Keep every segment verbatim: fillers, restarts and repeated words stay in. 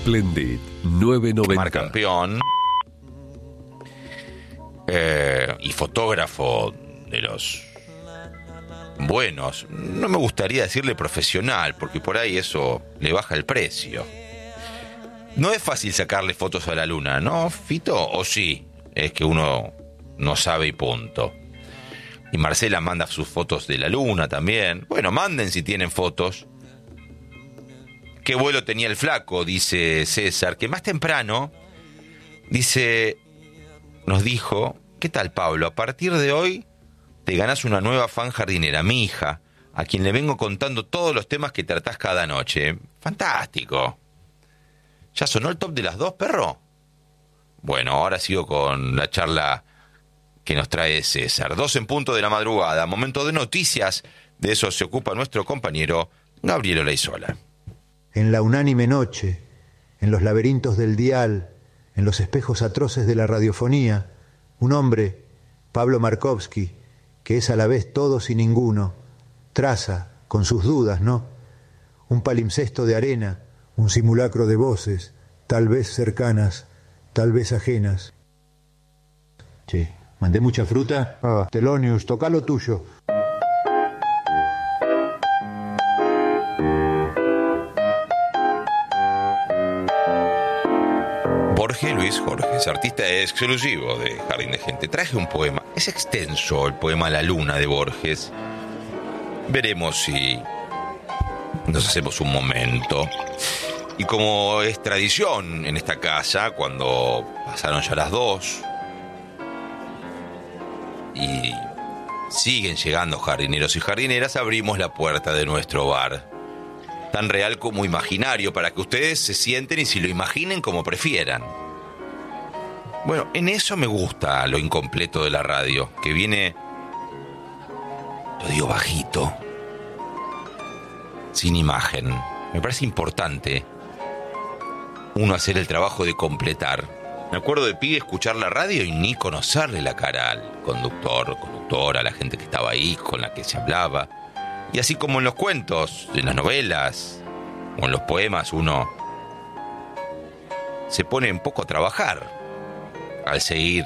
Splendid nueve noventa. Mar campeón. Eh, y fotógrafo de los buenos. No me gustaría decirle profesional, porque por ahí eso le baja el precio. No es fácil sacarle fotos a la luna, ¿no, Fito? ¿O sí? Es que uno no sabe y punto. Y Marcela manda sus fotos de la luna también. Bueno, manden si tienen fotos. ¿Qué vuelo tenía el flaco? Dice César, que más temprano, dice, nos dijo, ¿qué tal, Pablo? A partir de hoy te ganás una nueva fan jardinera, mi hija, a quien le vengo contando todos los temas que tratás cada noche. Fantástico. ¿Ya sonó el top de las dos, perro? Bueno, ahora sigo con la charla que nos trae César. Dos en punto de la madrugada, momento de noticias. De eso se ocupa nuestro compañero Gabriel Olaizola. En la unánime noche, en los laberintos del dial, en los espejos atroces de la radiofonía, un hombre, Pablo Markovsky, que es a la vez todos y ninguno, traza, con sus dudas, ¿no? Un palimpsesto de arena, un simulacro de voces, tal vez cercanas, tal vez ajenas. Che, ¿mandé mucha fruta? Ah, Telonius, toca lo tuyo. Jorge Luis Jorge es artista exclusivo de Jardín de Gente. Traje un poema, es extenso el poema La Luna de Borges. Veremos si nos hacemos un momento. Y como es tradición en esta casa, cuando pasaron ya las dos y siguen llegando jardineros y jardineras, abrimos la puerta de nuestro bar. Tan real como imaginario, para que ustedes se sienten y si lo imaginen como prefieran. Bueno, en eso me gusta lo incompleto de la radio, que viene, lo digo bajito, sin imagen. Me parece importante uno hacer el trabajo de completar. Me acuerdo de pibe escuchar la radio y ni conocerle la cara al conductor, conductora, a la gente que estaba ahí, con la que se hablaba. Y así como en los cuentos, en las novelas o en los poemas, uno se pone un poco a trabajar al seguir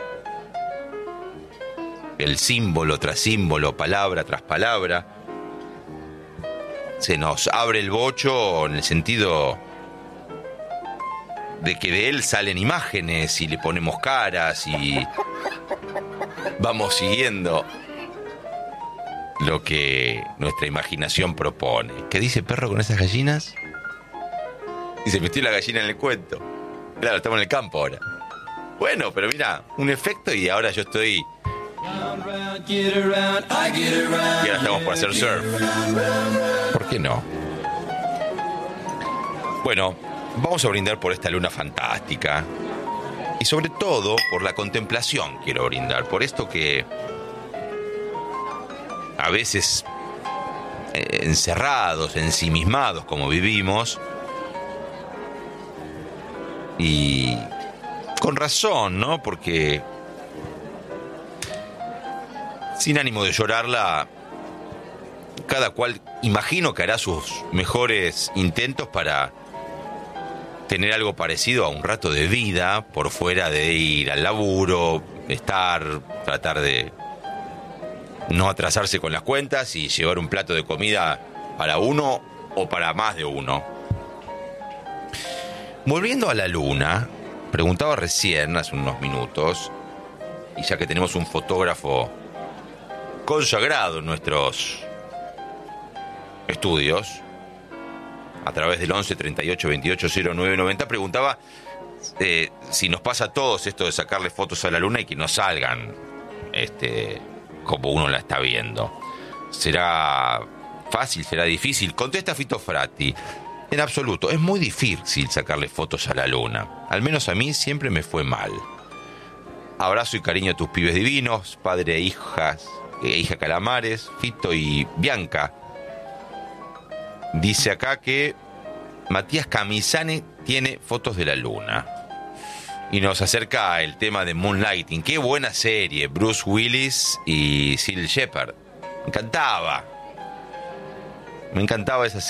el símbolo tras símbolo, palabra tras palabra. Se nos abre el bocho en el sentido de que de él salen imágenes y le ponemos caras y vamos siguiendo lo que nuestra imaginación propone. ¿Qué dice perro con esas gallinas? Y se metió la gallina en el cuento. Claro, estamos en el campo ahora. Bueno, pero mira, un efecto y ahora yo estoy... Y ahora estamos por hacer surf. ¿Por qué no? Bueno, vamos a brindar por esta luna fantástica. Y sobre todo por la contemplación quiero brindar. Por esto que a veces eh, encerrados, ensimismados como vivimos, y con razón, ¿no? Porque sin ánimo de llorarla, cada cual imagino que hará sus mejores intentos para tener algo parecido a un rato de vida por fuera de ir al laburo, estar, tratar de no atrasarse con las cuentas y llevar un plato de comida para uno o para más de uno. Volviendo a la luna, preguntaba recién, hace unos minutos, y ya que tenemos un fotógrafo consagrado en nuestros estudios, a través del once treinta y ocho veintiocho cero nueve noventa, preguntaba eh, si nos pasa a todos esto de sacarle fotos a la luna y que no salgan este, como uno la está viendo. ¿Será fácil? ¿Será difícil? Contesta Fito Frati. En absoluto, es muy difícil sacarle fotos a la luna. Al menos a mí siempre me fue mal. Abrazo y cariño a tus pibes divinos, padre e hijas, e hija Calamares, Fito y Bianca. Dice acá que Matías Camisane tiene fotos de la luna. Y nos acerca el tema de Moonlighting. Qué buena serie, Bruce Willis y Sybil Shepherd. Me encantaba. Me encantaba esa